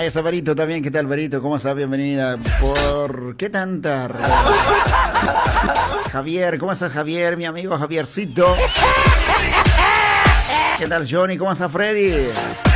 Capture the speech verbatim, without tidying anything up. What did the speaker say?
Ahí está Alvarito también. ¿Qué tal, Alvarito? ¿Cómo estás? Bienvenida. ¿Por qué tanta? Javier, ¿cómo estás, Javier? Mi amigo Javiercito. ¿Qué tal, Johnny? ¿Cómo está, Freddy?